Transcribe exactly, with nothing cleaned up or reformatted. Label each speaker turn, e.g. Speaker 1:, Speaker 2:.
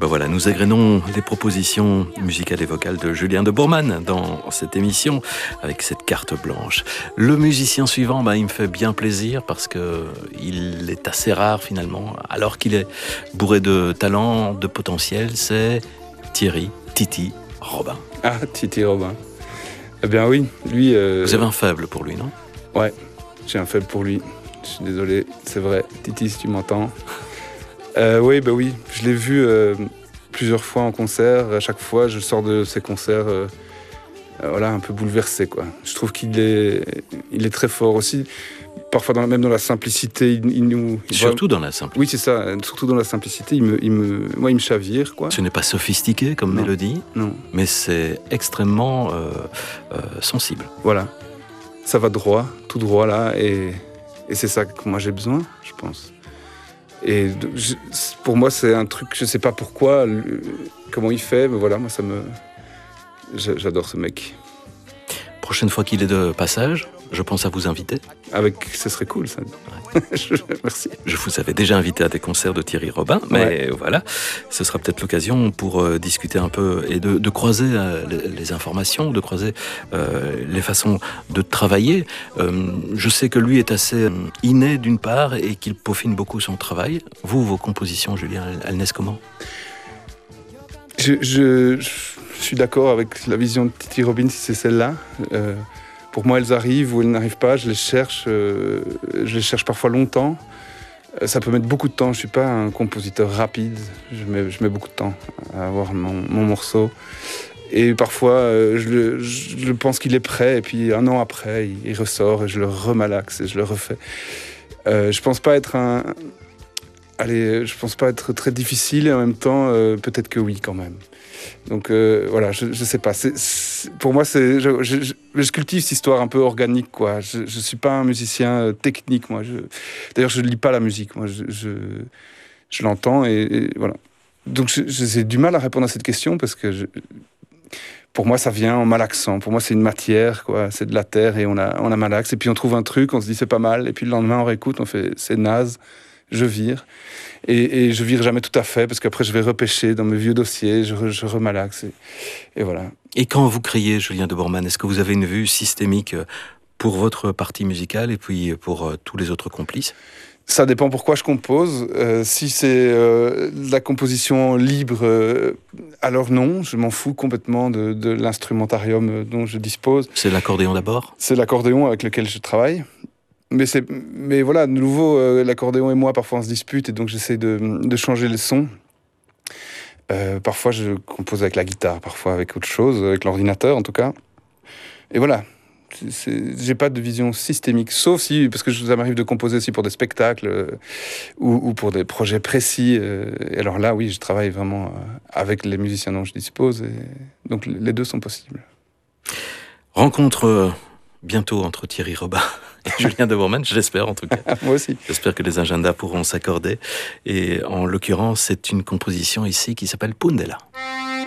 Speaker 1: Ben voilà, nous agrénons les propositions musicales et vocales de Julien de Bourman dans cette émission avec cette carte blanche. Le musicien suivant, ben, il me fait bien plaisir parce que il est assez rare finalement, alors qu'il est bourré de talent, de potentiel. C'est Thierry Titi Robin.
Speaker 2: Ah, Titi Robin. Eh bien oui, lui... Euh...
Speaker 1: Vous avez un faible pour lui, non ?
Speaker 2: Ouais, j'ai un faible pour lui. Je suis désolé, c'est vrai. Titi, si tu m'entends. Euh, oui, bah oui, je l'ai vu euh, plusieurs fois en concert. À chaque fois, je sors de ces concerts euh, euh, voilà, un peu bouleversé, quoi. Je trouve qu'il est, il est très fort aussi. Parfois, dans, même dans la simplicité, il, il nous... Il
Speaker 1: surtout
Speaker 2: voit...
Speaker 1: dans la simplicité.
Speaker 2: Oui, c'est ça. Surtout dans la simplicité, il me, il me, moi, il me chavire, quoi.
Speaker 1: Ce n'est pas sophistiqué comme
Speaker 2: non.
Speaker 1: mélodie,
Speaker 2: non.
Speaker 1: mais c'est extrêmement euh, euh, sensible.
Speaker 2: Voilà. Ça va droit, tout droit, là, et, et c'est ça que moi j'ai besoin, je pense. Et je, pour moi, c'est un truc, je sais pas pourquoi, le, comment il fait, mais voilà, moi, ça me... J'adore ce mec.
Speaker 1: Prochaine fois qu'il est de passage, je pense à vous inviter.
Speaker 2: Avec, ce serait cool, ça. Ouais. je, merci.
Speaker 1: Je vous avais déjà invité à des concerts de Thierry Robin, mais ouais. Voilà, ce sera peut-être l'occasion pour euh, discuter un peu et de, de croiser euh, les, les informations, de croiser euh, les façons de travailler. Euh, je sais que lui est assez inné d'une part et qu'il peaufine beaucoup son travail. Vous, vos compositions, Julien, elles, elles naissent comment ?
Speaker 2: je, je, je suis d'accord avec la vision de Titi Robin, si c'est celle-là. Euh, Pour moi, elles arrivent ou elles n'arrivent pas. Je les cherche, euh, je les cherche parfois longtemps. Euh, ça peut mettre beaucoup de temps. Je ne suis pas un compositeur rapide. Je mets, je mets beaucoup de temps à avoir mon, mon morceau. Et parfois, euh, je, le, je pense qu'il est prêt. Et puis un an après, il, il ressort et je le remalaxe et je le refais. Euh, je ne pense pas être un... Allez, je pense pas être très difficile et en même temps, euh, peut-être que oui quand même. Donc euh, voilà, je, je sais pas. C'est, c'est, pour moi, c'est, je, je, je, je cultive cette histoire un peu organique, quoi. Je, je suis pas un musicien technique, moi. Je, d'ailleurs, je lis pas la musique, moi. Je, je, je l'entends et, et voilà. Donc je, je, j'ai du mal à répondre à cette question parce que je, pour moi, ça vient en malaxant. Pour moi, c'est une matière, quoi. C'est de la terre et on a, on a malaxe. Et puis on trouve un truc, on se dit c'est pas mal. Et puis le lendemain, on réécoute, on fait c'est naze. Je vire. Et, et je vire jamais tout à fait, parce qu'après, je vais repêcher dans mes vieux dossiers, je, je remalaxe. Et, et voilà.
Speaker 1: Et quand vous criez, Julien de Bourman, est-ce que vous avez une vue systémique pour votre partie musicale et puis pour euh, tous les autres complices ?
Speaker 2: Ça dépend pourquoi je compose. Euh, si c'est euh, de la composition libre, euh, alors non, je m'en fous complètement de, de l'instrumentarium dont je dispose.
Speaker 1: C'est l'accordéon d'abord ?
Speaker 2: C'est l'accordéon avec lequel je travaille. Mais, c'est, mais voilà, de nouveau, euh, l'accordéon et moi, parfois on se dispute, et donc j'essaie de, de changer le son. Euh, parfois je compose avec la guitare, parfois avec autre chose, avec l'ordinateur en tout cas. Et voilà, c'est, c'est, j'ai pas de vision systémique, sauf si, parce que ça m'arrive de composer aussi pour des spectacles euh, ou, ou pour des projets précis. Euh, et alors là, oui, je travaille vraiment euh, avec les musiciens dont je dispose, et donc les deux sont possibles.
Speaker 1: Rencontre euh, bientôt entre Thierry Robin et Julien de Bourman, je l'espère en tout cas.
Speaker 2: Moi aussi.
Speaker 1: J'espère que les agendas pourront s'accorder. Et en l'occurrence, c'est une composition ici qui s'appelle Pundela.